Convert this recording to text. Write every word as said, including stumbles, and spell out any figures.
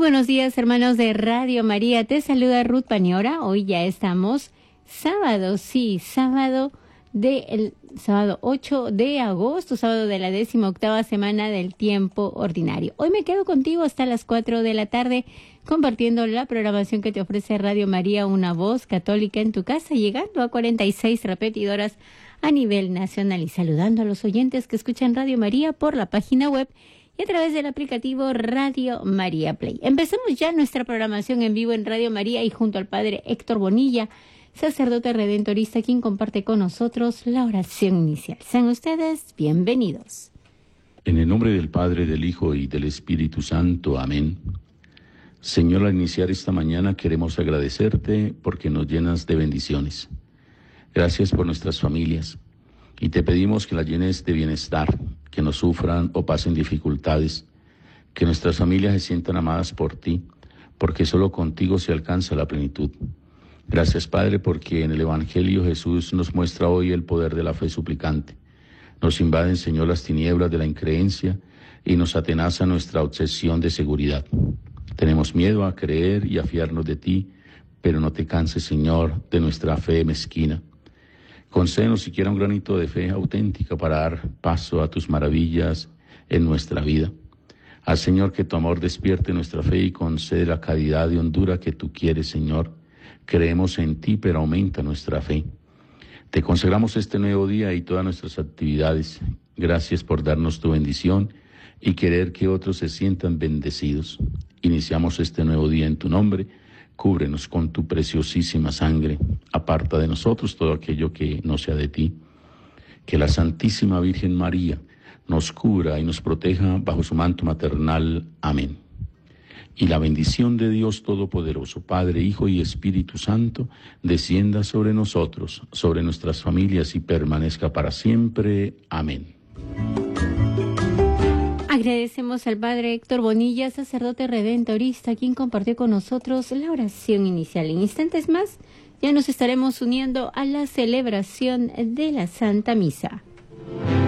buenos días, hermanos de Radio María. Te saluda Ruth Paniora. Hoy ya estamos sábado, sí, sábado del sábado ocho de agosto, sábado de la décima octava semana del tiempo ordinario. Hoy me quedo contigo hasta las cuatro de la tarde compartiendo la programación que te ofrece Radio María, una voz católica en tu casa, llegando a cuarenta y seis repetidoras a nivel nacional y saludando a los oyentes que escuchan Radio María por la página web y a través del aplicativo Radio María Play. Empezamos ya nuestra programación en vivo en Radio María y junto al Padre Héctor Bonilla, sacerdote redentorista, quien comparte con nosotros la oración inicial. Sean ustedes bienvenidos. En el nombre del Padre, del Hijo y del Espíritu Santo. Amén. Señor, al iniciar esta mañana queremos agradecerte porque nos llenas de bendiciones. Gracias por nuestras familias y te pedimos que las llenes de bienestar, que no sufran o pasen dificultades, que nuestras familias se sientan amadas por ti, porque solo contigo se alcanza la plenitud. Gracias, Padre, porque en el Evangelio Jesús nos muestra hoy el poder de la fe suplicante. Nos invaden, Señor, las tinieblas de la increencia y nos atenaza nuestra obsesión de seguridad. Tenemos miedo a creer y a fiarnos de ti, pero no te canses, Señor, de nuestra fe mezquina. Concédenos siquiera un granito de fe auténtica para dar paso a tus maravillas en nuestra vida. Haz, Señor, que tu amor despierte nuestra fe y concede la caridad y hondura que tú quieres, Señor. Creemos en ti, pero aumenta nuestra fe. Te consagramos este nuevo día y todas nuestras actividades. Gracias por darnos tu bendición y querer que otros se sientan bendecidos. Iniciamos este nuevo día en tu nombre. Cúbrenos con tu preciosísima sangre. Aparta de nosotros todo aquello que no sea de ti. Que la Santísima Virgen María nos cubra y nos proteja bajo su manto maternal. Amén. Y la bendición de Dios Todopoderoso, Padre, Hijo y Espíritu Santo, descienda sobre nosotros, sobre nuestras familias y permanezca para siempre. Amén. Agradecemos al Padre Héctor Bonilla, sacerdote redentorista, quien compartió con nosotros la oración inicial. En instantes más, ya nos estaremos uniendo a la celebración de la Santa Misa.